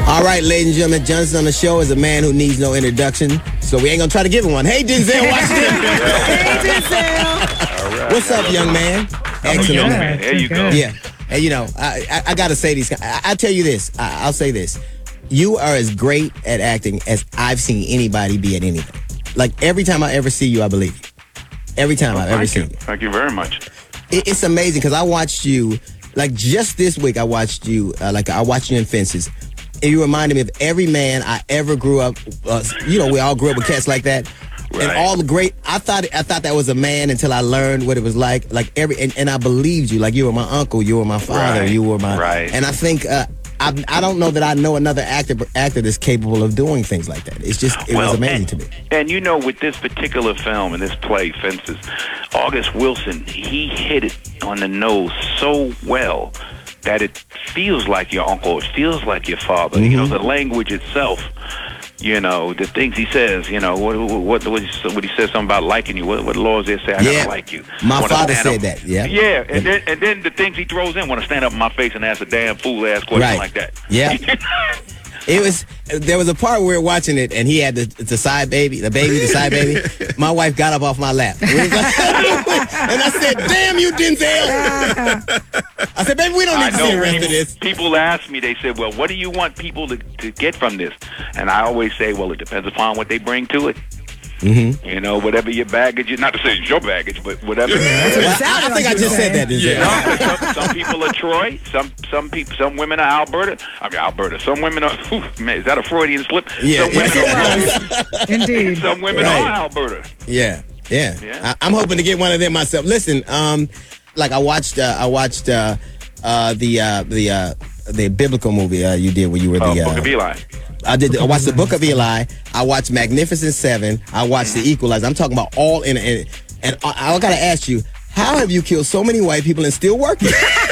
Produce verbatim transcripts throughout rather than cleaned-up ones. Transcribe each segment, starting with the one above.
All right, ladies and gentlemen, Johnson on the show is a man who needs no introduction, so we ain't gonna try to give him one. Hey, Denzel Washington. Hey, Denzel. All right. What's up, young man? Excellent. young man. man. There you go. Yeah, and you know, I, I, I gotta say these. I, I tell you this. I, I'll say this. You are as great at acting as I've seen anybody be at anything. Like every time I ever see you, I believe you. Every time Oh, I've ever thank seen you. you. Thank you very much. It, it's amazing because I watched you. Like just this week, I watched you. Uh, like I watched you in Fences. And you reminded me of every man I ever grew up. Uh, you know, we all grew up with cats like that, Right. and all the great. I thought I thought that was a man until I learned what it was like. Like every, and, and I believed you. Like you were my uncle, you were my father, Right. you were my. Right. And I think uh, I I don't know that I know another actor actor that's capable of doing things like that. It's just it Well, was amazing and, to me. And you know, with this particular film and this play, Fences, August Wilson, he hit it on the nose so well that it feels like your uncle, it feels like your father. Mm-hmm. You know, the language itself, you know, the things he says, you know, what what what, he, what he says something about liking you. What, what laws they say, I Yeah. gotta like you. My Wanna father stand said up- that, yeah. Yeah, and then and then the things he throws in, want to stand up in my face and ask a damn fool ass question Right. like that. Yeah. It was. There was a part where we were watching it, and he had the, the side baby, the baby, the side baby. My wife got up off my lap, and, was like, and I said, "Damn you, Denzel!" I said, "Baby, we don't I need to see the know rest people, of this." people ask me, they said, well, what do you want people to, to get from this? And I always say, well, it depends upon what they bring to it. Mm-hmm. You know, whatever your baggage is, not to say it's your baggage, but whatever. Well, I, I think I just said that, Denzel. No, some, some people are Troy. Some some people, some women are Alberta. I mean Alberta. Some women are. Whew, man, is that a Freudian slip? Yeah, Some women Yes, are. Indeed. Some women Right. are Alberta. Yeah, yeah. Yeah. I, I'm hoping to get one of them myself. Listen, um, like I watched, uh, I watched uh, uh, the uh, the uh, the biblical movie uh, you did where you were the. Uh, Uh, Book of Eli. I did. I watched the Book of Eli. I watched Magnificent Seven. I watched The Equalizer. I'm talking about all in. in and I, I gotta ask you, how have you killed so many white people and still working?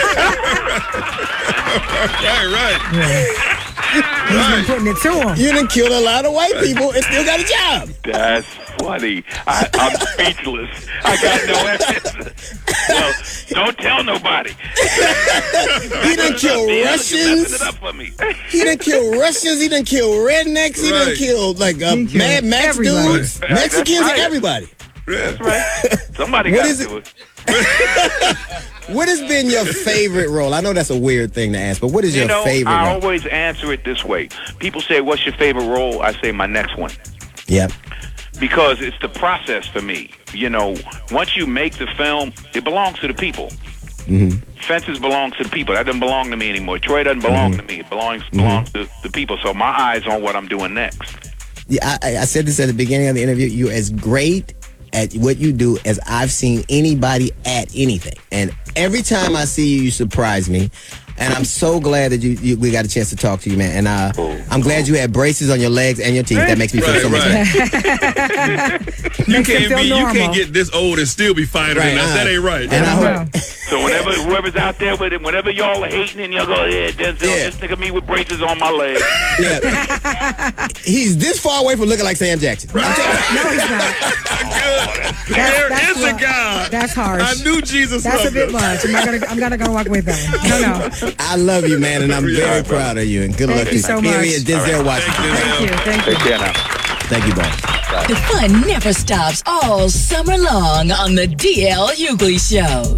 Right, right. He's been putting it to him. You done killed a lot of white people and still got a job. That's funny. I, I'm speechless. I got no evidence. Well, don't tell nobody. He done killed Damn, you're Russians. messing it up for me. He done killed Russians. He done killed rednecks. He done Right. killed like uh, He killed Mad Max everybody. dudes, Right. Mexicans, That's right. everybody. That's right. Somebody What got is to it? do it. What has been your favorite role? I know that's a weird thing to ask, but what is You your know, favorite I role? always answer it this way. People say, what's your favorite role? I say my next one. Yeah. Because it's the process for me. You know, once you make the film, it belongs to the people. Mm-hmm. Fences belongs to the people. That doesn't belong to me anymore. Troy doesn't belong Mm-hmm. to me. It belongs belongs to the people. So my eyes on what I'm doing next. Yeah, I, I said this at the beginning of the interview. You're as great at what you do as I've seen anybody at anything. And every time I see you, you surprise me. And I'm so glad that you, you we got a chance to talk to you, man. And uh, I'm glad you had braces on your legs and your teeth. That makes me feel Right, so much right. better. You Makes him can't feel be. You normal. can't get this old and still be finer Right, than us. uh, That ain't right. And I Wow. hope, So whenever whoever's out there with it, whenever y'all are hating and y'all go, yeah, Denzel, Yeah. just think of me with braces on my legs. yeah. He's this far away from looking like Sam Jackson. I'm telling you. No, he's not. Good. There that's is a what- God. that's harsh. I knew Jesus That's a loved bit us. much. I'm not gonna. I'm not gonna walk away with that one. No, no. I love you, man, and I'm We very are, brother. proud of you. And good Thank luck to you so Here much. he is, Denzel Washington. Thank you, Thank you. Thank you. Take care now. Thank you, boss. The fun never stops all summer long on the D L Hughley Show.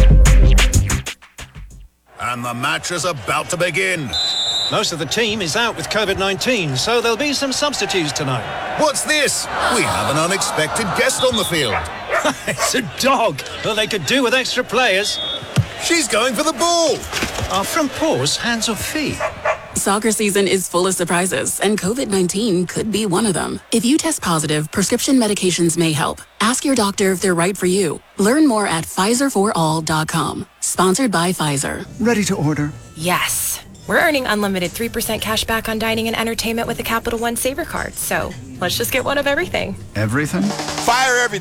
And the match is about to begin. Most of the team is out with COVID nineteen, so there'll be some substitutes tonight. What's this? We have an unexpected guest on the field. It's a dog. Well, they could do with extra players. She's going for the ball. Are front paws hands or feet? Soccer season is full of surprises, and COVID nineteen could be one of them. If you test positive, prescription medications may help. Ask your doctor if they're right for you. Learn more at Pfizer for all dot com. Sponsored by Pfizer. Ready to order? Yes. We're earning unlimited three percent cash back on dining and entertainment with the Capital One Saver Card. So let's just get one of everything. Everything? Fire everything.